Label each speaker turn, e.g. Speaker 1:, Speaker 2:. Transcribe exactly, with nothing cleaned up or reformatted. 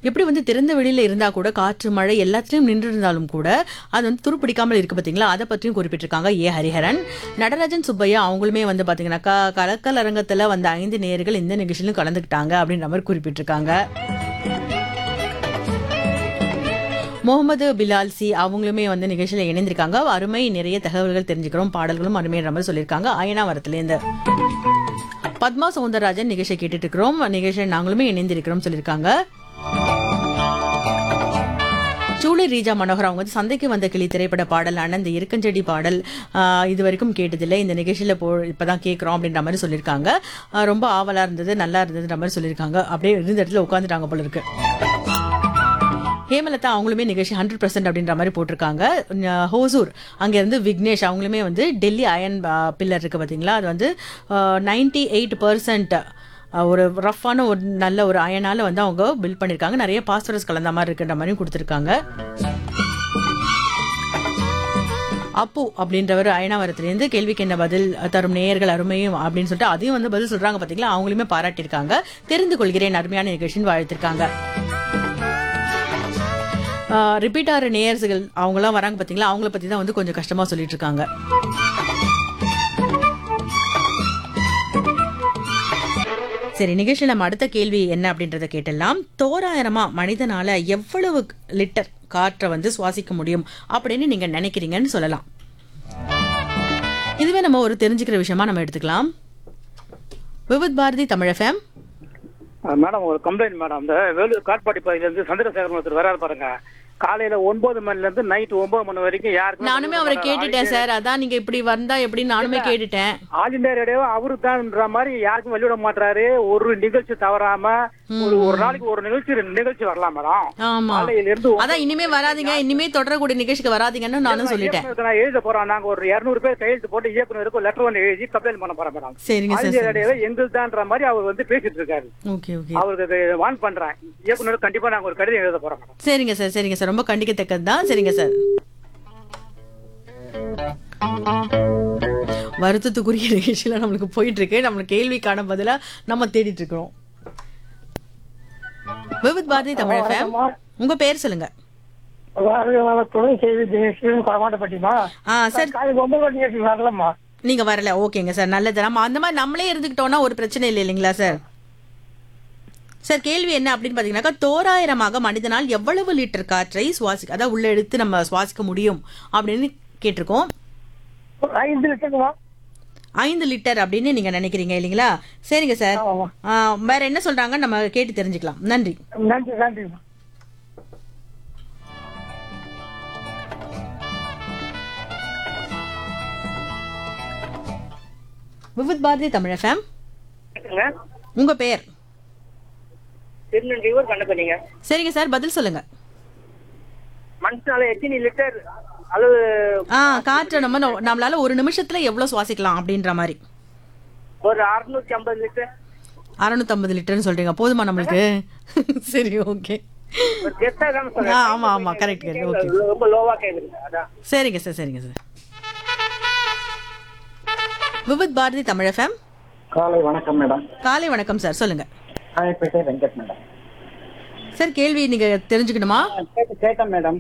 Speaker 1: எப்படி வந்து திறந்த வெளியில இருந்தா கூட காற்று மழை எல்லாத்துலயும் நின்று இருந்தாலும் கூட அது வந்து துருப்பிடிக்காமல் இருக்கு பாத்தீங்களா, அதை பற்றியும் குறிப்பிட்டிருக்காங்க ஏ ஹரிஹரன். நடராஜன் சுப்பையா அவங்களுமே வந்து பாத்தீங்கன்னாக்கா கலக்கல் அரங்கத்துல வந்த ஐந்து நேயர்கள் இந்த நிகழ்ச்சியிலும் கலந்துக்கிட்டாங்க அப்படின்ற மாதிரி குறிப்பிட்டிருக்காங்க. முகமது பிலால் சி அவங்களுமே வந்து நிகழ்ச்சியில இணைந்திருக்காங்க. அருமை, நிறைய தகவல்கள் தெரிஞ்சுக்கிறோம், பாடல்களும் அருமைன்ற மாதிரி சொல்லியிருக்காங்க அயனாவரத்துலேருந்து. பத்மா சவுந்தரராஜன் நிகழ்ச்சியை கேட்டுட்டு இருக்கிறோம், நிகழ்ச்சியை நாங்களுமே இணைந்திருக்கிறோம் சொல்லியிருக்காங்க. சூளை ரீஜா மனோகர் அவங்க வந்து சந்தைக்கு வந்த கிளி திரைப்பட பாடல் அண்ணன் இந்த இருக்கஞ்செடி பாடல் இது வரைக்கும் கேட்டதில்லை, இந்த நிகழ்ச்சியில போ இப்பதான் கேட்கிறோம் அப்படின்ற மாதிரி சொல்லியிருக்காங்க. ரொம்ப ஆவலா இருந்தது, நல்லா இருந்ததுன்ற மாதிரி சொல்லியிருக்காங்க. அப்படியே இருந்த இடத்துல உட்காந்துட்டாங்க போல இருக்கு. ஹேமலதா அவங்களுமே நிகழ்ச்சி ஹண்ட்ரட் பர்சன்ட் அப்படின்ற மாதிரி போட்டிருக்காங்க. ஹோசூர் அங்கேருந்து விக்னேஷ் அவங்களுமே வந்து டெல்லி அயன் பில்லர் இருக்கு பார்த்தீங்களா, அது வந்து நைன்டி எயிட் பர்சன்ட் ஒரு ரஃப்பான ஒரு நல்ல ஒரு அயனால வந்து அவங்க பில்ட் பண்ணியிருக்காங்க. நிறைய பாஸ்பரஸ் கலந்த மாதிரி இருக்குன்ற மாதிரியும் கொடுத்துருக்காங்க. அப்பு அப்படின்றவர் அயனாவரத்திலேருந்து கேள்விக்கு என்ன பதில் தரும் நேயர்கள் அருமையும் அப்படின்னு சொல்லிட்டு அதையும் வந்து பதில் சொல்றாங்க பார்த்தீங்களா, அவங்களுமே பாராட்டியிருக்காங்க. தெரிந்து கொள்கிறேன் அருமையான நிகழ்ச்சின்னு வாழ்த்திருக்காங்க. ரிப்பீட் ஆகிற நேயர்கள் அவங்களாம் வராங்க பார்த்தீங்களா, அவங்கள பற்றி தான் வந்து கொஞ்சம் கஷ்டமாக சொல்லிட்டு இருக்காங்க. சரி, நிகழ்ச்சியில் நம்ம அடுத்த கேள்வி என்ன அப்படின்றத கேட்டலாம். தோராயிரமா மனிதனால எவ்வளவு லிட்டர் காற்றை வந்து சுவாசிக்க முடியும் அப்படின்னு நீங்க நினைக்கிறீங்கன்னு சொல்லலாம். இதுவே நம்ம ஒரு தெரிஞ்சுக்கிற விஷயமா நம்ம எடுத்துக்கலாம். விவித் பாரதி தமிழ் எஃப்எம்.
Speaker 2: மேடம் ஒரு கம்ப்ளைண்ட் மேடம், இந்த வேலூர் காட்பாடி பகுதியில இருந்து சந்திரசேகரன் ஒருத்தர் வராது பாருங்க, காலையில ஒன்பது மணில இருந்து நைட் ஒன்பது மணி வரைக்கும் யாருக்கு
Speaker 1: நானுமே அவரை கேட்டுட்டேன் சார், அதான் நீங்க இப்படி வந்தா எப்படி நானுமே கேட்டுட்டேன்.
Speaker 2: ஆல் இந்தியா ரேடியோ அவரு தான்ன்ற மாதிரி யாருக்கும் வெளியிட மாட்டாரு. ஒரு நிகழ்ச்சி தவறாம ஒரு ஒரு நாளைக்கு ஒரு நிகழ்ச்சி ரெண்டு நிகழ்ச்சி வரலாம் மேடம்.
Speaker 1: ஆமா, அதான் இனிமே வராதீங்க, இனிமே தொடரக்கூடிய நிகழ்ச்சிக்கு வராதீங்கன்னு நானும் சொல்லிட்டேன்.
Speaker 2: நான் எழுத போறோம், நாங்க ஒரு இருநூறு பேர் கையெழுத்து போட்டு இயக்குனருக்கு லெட்டர் ஒன்று எழுதி கம்ப்ளைண்ட் பண்ண போறோம் மேடம்.
Speaker 1: சரிங்க
Speaker 2: ஆல் இந்தியா ரேடியோ எங்கள் தான்ற மாதிரி அவர் வந்து பேசிட்டு இருக்காரு.
Speaker 1: ஓகே ஓகே,
Speaker 2: அவருக்கு வான் பண்றேன், இயக்குனர் கண்டிப்பா நாங்க ஒரு கடிதம் எழுத போறோம் மேடம்.
Speaker 1: சரிங்க சார், சரிங்க சார், ரொம்ப கண்டிக்கத்தக்கது தான். சரிங்க சார், வருத்தத்துக்குரிய நிகழ்ச்சியில நம்மளுக்கு போயிட்டு இருக்கு. நம்மளுக்கு கேள்விக்கான பதிலா நம்ம தேடிட்டு இருக்கிறோம். விவித் பாரதி தமிழ் எஃப்எம். உங்க பேர் சொல்லுங்க. நீங்க வரல, ஓகேங்க சார், நல்லது. நம்ம அந்த மாதிரி நம்மளே இருந்துக்கிட்டோம்னா ஒரு பிரச்சனை இல்லை இல்லைங்களா சார். சார் கேள்வி என்ன அப்படின்னு பாத்தீங்கன்னாக்கா, தோராயிரமாக மனிதனால் எவ்வளவு லிட்டர் காற்றை சுவாசிக்க அதாவது உள்ள எடுத்து நம்ம சுவாசிக்க முடியும் அப்படின்னு கேட்டிருக்கோம்.
Speaker 2: ஐந்து லிட்டர்
Speaker 1: ஐந்து லிட்டர் அப்படின்னு நீங்க நினைக்கிறீங்க இல்லைங்களா? சரிங்க சார், வேற என்ன சொல்றாங்க நம்ம கேட்டு தெரிஞ்சுக்கலாம். நன்றி
Speaker 2: நன்றி நன்றி.
Speaker 1: விவித் பாரதி தமிழ் எஃப்எம். உங்க பேர்? சரிங்க சார், பதில் சொல்லுங்க.
Speaker 2: மனுஷனால எத்தனை லிட்டர் அளவு
Speaker 1: காற்றை நம்ம நம்மளால ஒரு நிமிஷத்துல எவ்வளவு சுவாசிக்கலாம் அப்படின்ற மாதிரி?
Speaker 2: ஒரு அறுநூத்தி ஐம்பது லிட்டர்.
Speaker 1: அறுநூத்தி ஐம்பது லிட்டர்னு சொல்றீங்க, போதுமா நம்மளுக்கு? சரி, ஓகே. ஆமா ஆமா, கரெக்ட் கரெக்ட், ஓகே.
Speaker 2: ரொம்ப லோவா கேக்குது.
Speaker 1: சரிங்க சார், சரிங்க சார். விவித் பாரதி தமிழ் எஃப்எம்.
Speaker 2: காலை வணக்கம் மேடம்.
Speaker 1: காலை வணக்கம் சார், சொல்லுங்க.
Speaker 2: வெங்கட் மேடம்.
Speaker 1: சார் கேள்வி நீங்க தெரிஞ்சுக்கணுமா?
Speaker 2: கேட்டேன் மேடம்.